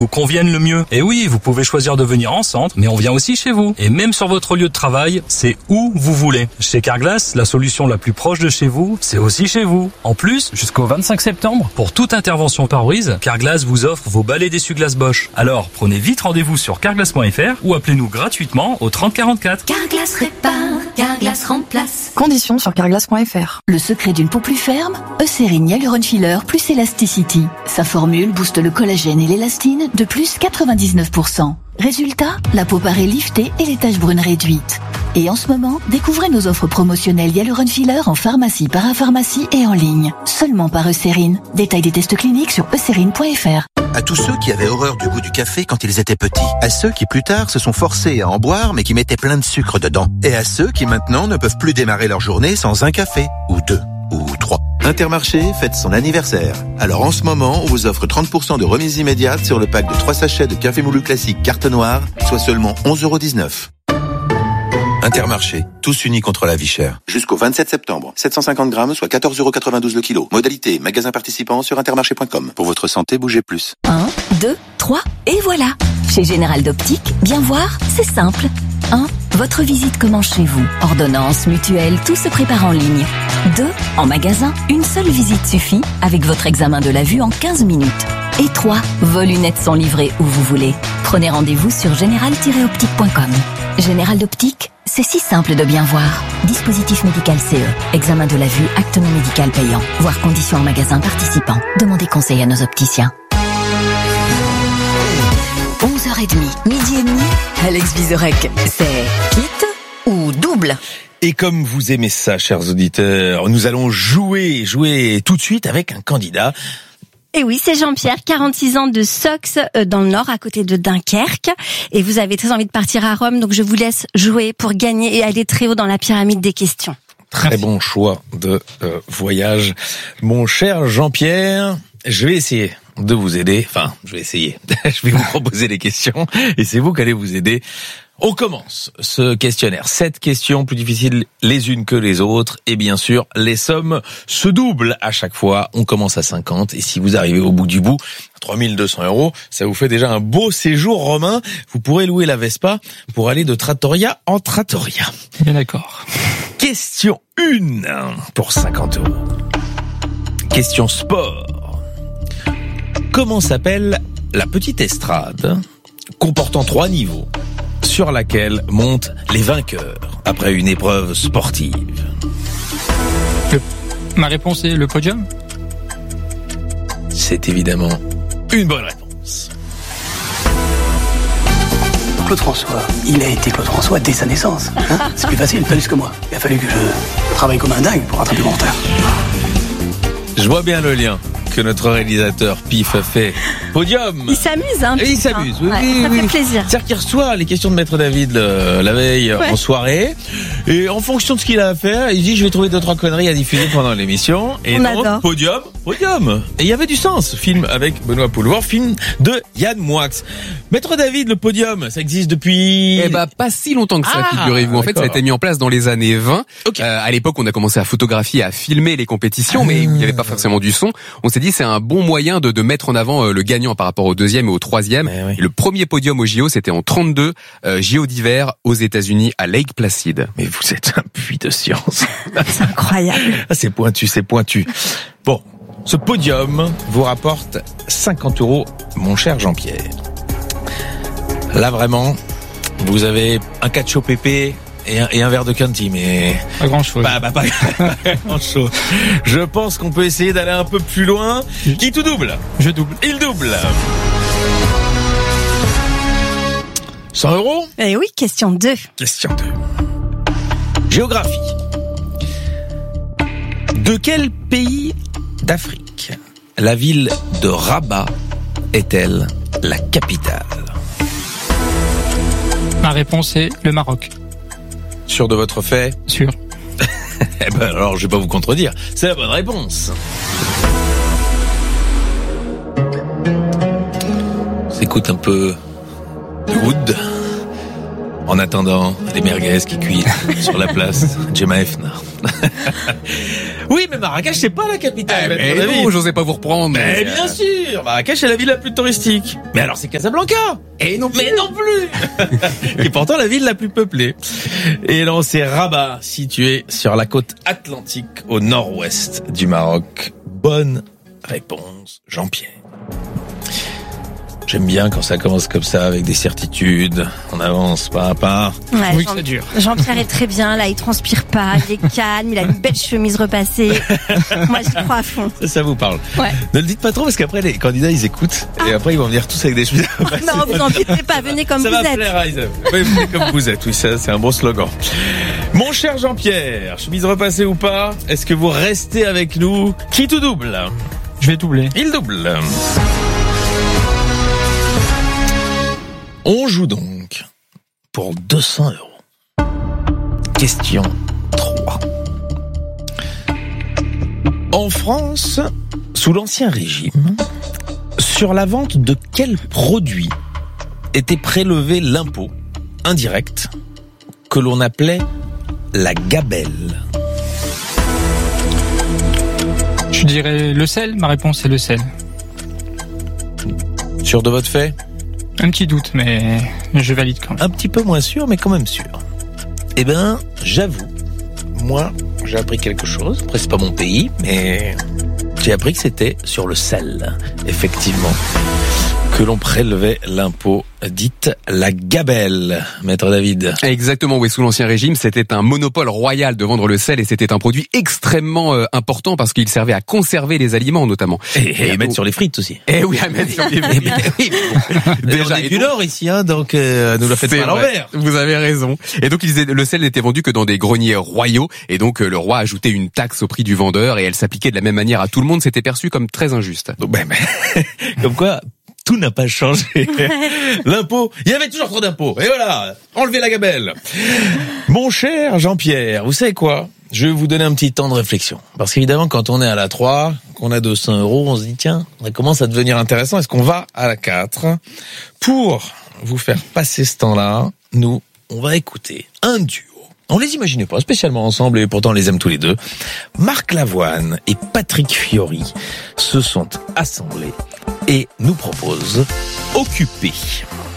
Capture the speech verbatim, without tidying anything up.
vous conviennent le mieux. Et oui, vous pouvez choisir de venir en centre, mais on vient aussi chez vous. Et même sur votre lieu de travail, c'est où vous voulez. Chez Carglass, la solution la plus proche de chez vous, c'est aussi chez vous. En plus, jusqu'au vingt-cinq septembre, pour toute intervention pare-brise, Carglass vous offre vos balais d'essuie-glace Bosch. Alors, prenez vite rendez-vous sur carglass point f r ou appelez-nous gratuitement au trente quarante-quatre. Carglass répare, Carglass remplace. Conditions sur carglass point f r. Le secret d'une peau plus ferme, Eucérine Hyaluron Filler plus Elasticity. Sa formule booste le collagène et l'élastine de plus quatre-vingt-dix-neuf pour cent. Résultat, la peau paraît liftée et les taches brunes réduites. Et en ce moment, découvrez nos offres promotionnelles Hyaluron Filler en pharmacie, parapharmacie et en ligne. Seulement par Eucérine. Détail des tests cliniques sur eucérine point f r. À tous ceux qui avaient horreur du goût du café quand ils étaient petits. À ceux qui plus tard se sont forcés à en boire mais qui mettaient plein de sucre dedans. Et à ceux qui maintenant ne peuvent plus démarrer leur journée sans un café. Ou deux. Ou trois. Intermarché fête son anniversaire. Alors en ce moment, on vous offre trente pour cent de remise immédiate sur le pack de trois sachets de café moulu classique carte noire, soit seulement onze euros dix-neuf. Intermarché, tous unis contre la vie chère. Jusqu'au vingt-sept septembre, sept cent cinquante grammes, soit quatorze euros quatre-vingt-douze le kilo. Modalité, magasin participant sur intermarché point com. Pour votre santé, bougez plus. un, deux, trois, et voilà. Chez Général d'Optique, bien voir, c'est simple. un. Votre visite commence chez vous. Ordonnance, mutuelle, tout se prépare en ligne. deux. En magasin, une seule visite suffit avec votre examen de la vue en quinze minutes. Et trois. Vos lunettes sont livrées où vous voulez. Prenez rendez-vous sur général tiret optique point com. Général d'Optique, c'est si simple de bien voir. Dispositif médical C E. Examen de la vue, acte non médical payant. Voir conditions en magasin participant. Demandez conseil à nos opticiens. onze heures trente, midi et demi, Alex Vizorek. C'est kit ou double? Et comme vous aimez ça, chers auditeurs, nous allons jouer, jouer tout de suite avec un candidat. Et oui, c'est Jean-Pierre, quarante-six ans, de Sox, dans le Nord, à côté de Dunkerque. Et vous avez très envie de partir à Rome, donc je vous laisse jouer pour gagner et aller très haut dans la pyramide des questions. Très bon choix de euh, voyage, mon cher Jean-Pierre. Je vais essayer de vous aider. Enfin, je vais essayer. Je vais vous proposer les questions et c'est vous qui allez vous aider. On commence ce questionnaire. Sept questions plus difficiles les unes que les autres. Et bien sûr, les sommes se doublent à chaque fois. On commence à cinquante. Et si vous arrivez au bout du bout, trois mille deux cents euros, ça vous fait déjà un beau séjour romain. Vous pourrez louer la Vespa pour aller de trattoria en trattoria. Bien d'accord. Question un pour cinquante euros. Question sport. Comment s'appelle la petite estrade comportant trois niveaux sur laquelle montent les vainqueurs après une épreuve sportive? Le... Ma réponse est le podium. C'est évidemment une bonne réponse. Claude François, il a été Claude François dès sa naissance. Hein, c'est plus facile, plus que moi. Il a fallu que je travaille comme un dingue pour rattraper mon retard. Je vois bien le lien que notre réalisateur Pif a fait. Podium. Il s'amuse, hein. Et il s'amuse, oui, ouais, oui, ça oui. fait plaisir. C'est-à-dire qu'il reçoit les questions de Maître David le, la veille ouais. en soirée. Et en fonction de ce qu'il a à faire, il dit je vais trouver deux, trois conneries à diffuser pendant l'émission. Et On donc, adore. podium, podium. Et il y avait du sens. Film avec Benoît Poulvord, film de Yann Moix. Maître David, le podium, ça existe depuis... Eh ben, pas si longtemps que ça, ah, figurez-vous. En fait, ça a été mis en place dans les années vingt. Okay. Euh, à l'époque, on a commencé à photographier, à filmer les compétitions, mais il n'y avait pas forcément du son. On s'est dit, c'est un bon moyen de, de mettre en avant euh, le gagnant par rapport au deuxième et au troisième. Oui. Et le premier podium au J O, c'était en trente-deux, euh, J O d'hiver aux États-Unis à Lake Placid. Mais vous êtes un puits de science. C'est incroyable. Ah, c'est pointu, c'est pointu. Bon, ce podium vous rapporte cinquante euros, mon cher Jean-Pierre. Là, vraiment, vous avez un cacio pépé et un, et un verre de Chianti, mais... Pas grand-chose. Bah, bah, pas, pas grand-chose. Je pense qu'on peut essayer d'aller un peu plus loin. Qui tout double? Je double. Il double. cent euros? Eh oui, question deux. Question deux. Géographie. De quel pays d'Afrique la ville de Rabat est-elle la capitale? Ma réponse est le Maroc. Sûr de votre fait? Sûr. Eh ben alors, je vais pas vous contredire. C'est la bonne réponse. On s'écoute un peu de Wood. En attendant les merguez qui cuisent sur la place Gemma Hefner. Oui, mais Marrakech, c'est pas la capitale. Eh, mais non, j'osais pas vous reprendre. Mais bien sûr, Marrakech est la ville la plus touristique. Mais alors c'est Casablanca. Et non Mais non plus. Qui est pourtant la ville la plus peuplée. Et non, c'est Rabat, situé sur la côte atlantique au nord-ouest du Maroc. Bonne réponse, Jean-Pierre. J'aime bien quand ça commence comme ça, avec des certitudes. On avance pas à pas. Ouais, Oui, Jean- c'est dur. Jean-Pierre est très bien, là, il transpire pas, il est calme, il a une belle chemise repassée. Moi, j'y crois à fond. Ça, ça vous parle. Ouais. Ne le dites pas trop parce qu'après les candidats ils écoutent et après ils vont venir tous avec des chemises. Non, vous embêtez pas, venez comme ça vous va êtes. plaire à Isabelle. Oui, venez comme vous êtes. Oui, ça c'est un bon slogan. Mon cher Jean-Pierre, chemise repassée ou pas, est-ce que vous restez avec nous? Qui tout double? Je vais doubler. Il double. On joue donc pour deux cents euros. Question trois. En France, sous l'Ancien Régime, sur la vente de quel produit était prélevé l'impôt indirect que l'on appelait la gabelle? Je dirais le sel. Ma réponse est le sel. Sûr de votre fait? Un petit doute, mais je valide quand même. Un petit peu moins sûr, mais quand même sûr. Eh ben, j'avoue, moi, j'ai appris quelque chose. Après, c'est pas mon pays, mais j'ai appris que c'était sur le sel, effectivement, que l'on prélevait l'impôt dite la gabelle, maître David. Exactement, oui, sous l'Ancien Régime, c'était un monopole royal de vendre le sel et c'était un produit extrêmement euh, important parce qu'il servait à conserver les aliments notamment. Et, et à mettre sur les frites aussi. Eh oui, à mettre sur les frites. Oui, Déjà, on est et du donc- Nord ici, hein, donc euh, nous la faites C'est pas à vrai. l'envers. Vous avez raison. Et donc, il disait, le sel n'était vendu que dans des greniers royaux. Et donc, euh, le roi ajoutait une taxe au prix du vendeur et elle s'appliquait de la même manière à tout le monde. C'était perçu comme très injuste. Donc, ben, ben, comme quoi, tout n'a pas changé. L'impôt, il y avait toujours trop d'impôts. Et voilà, enlevez la gabelle. Mon cher Jean-Pierre, vous savez quoi? Je vais vous donner un petit temps de réflexion. Parce qu'évidemment, quand on est à la trois, qu'on a deux cents euros, on se dit, tiens, ça commence à devenir intéressant. Est-ce qu'on va à la quatre? Pour vous faire passer ce temps-là, nous, on va écouter un duo. On les imaginait pas spécialement ensemble et pourtant on les aime tous les deux. Marc Lavoine et Patrick Fiori se sont assemblés et nous proposent Occupé.